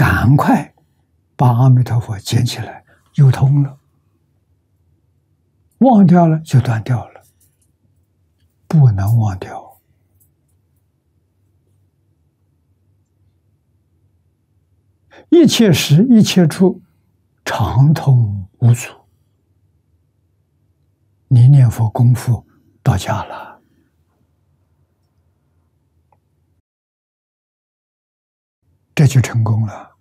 赶快把阿弥陀佛捡起来，又通了。忘掉了就断掉了，不能忘掉。一切时一切处，常通无阻。你念佛功夫到家了，这就成功了。